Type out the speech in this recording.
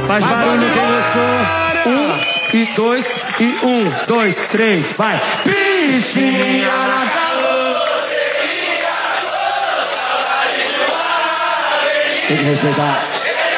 Faz barulho quem gostou. 1 e 2 e 1, 2, 3, vai. Piscininha na calor. Tem que respeitar.